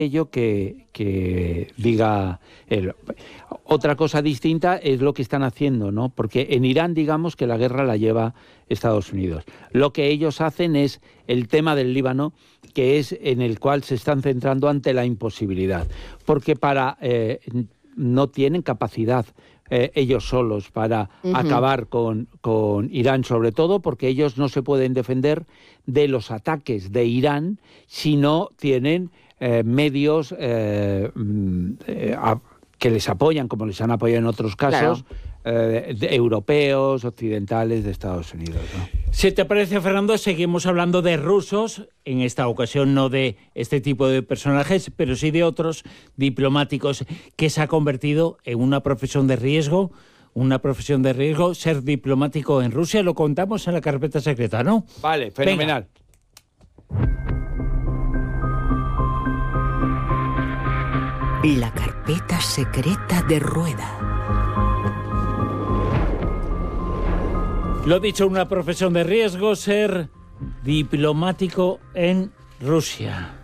ello que diga él. Otra cosa distinta es lo que están haciendo, ¿no? Porque en Irán, digamos que la guerra la lleva Estados Unidos. Lo que ellos hacen es el tema del Líbano, que es en el cual se están centrando ante la imposibilidad. Porque no tienen capacidad ellos solos para acabar con Irán, sobre todo porque ellos no se pueden defender de los ataques de Irán si no tienen medios que les apoyan, como les han apoyado en otros casos, europeos, occidentales, de Estados Unidos, ¿no? Si te parece, Fernando, seguimos hablando de rusos, en esta ocasión no de este tipo de personajes, pero sí de otros diplomáticos, que se ha convertido en una profesión de riesgo, ser diplomático en Rusia. Lo contamos en la carpeta secreta, ¿no? Vale, fenomenal. Venga. La carpeta secreta de Rueda. Lo dicho, una profesión de riesgo, ser diplomático en Rusia.